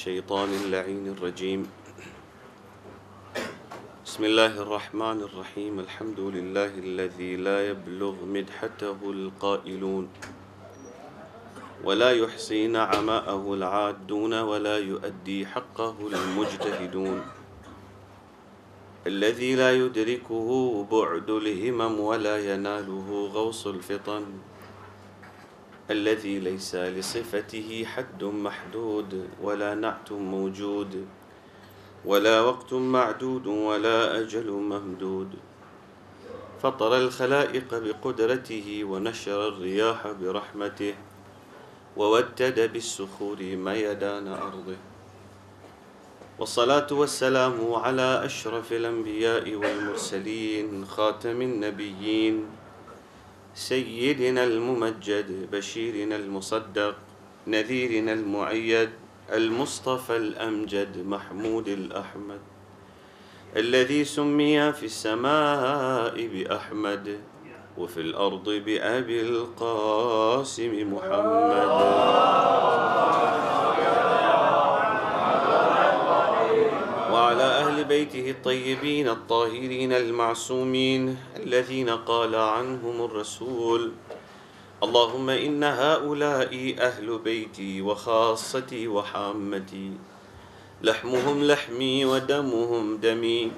الشيطان اللعين الرجيم. بسم الله الرحمن الرحيم. الحمد لله الذي لا يبلغ مدحته القائلون ولا يحصي نعماءه العادون ولا يؤدي حقه المجتهدون، الذي لا يدركه بعد الهمم ولا يناله غوص الفطن، الذي ليس لصفته حد محدود ولا نعت موجود ولا وقت معدود ولا أجل ممدود، فطر الخلائق بقدرته ونشر الرياح برحمته وودد بالسخور ميدان أرضه، والصلاة والسلام على أشرف الأنبياء والمرسلين خاتم النبيين سيدنا الممجد بشيرنا المصدق نذيرنا المؤيد المصطفى الأمجد محمود الأحمد، الذي سمي في السماء بأحمد وفي الأرض بأبي القاسم محمد، وعلى أهل بيته الطيبين الطاهرين المعصومين الذين قال عنهم الرسول: اللهم إن هؤلاء أهل بيتي وخاصتي وحامتي، لحمهم لحمي ودمهم دمي،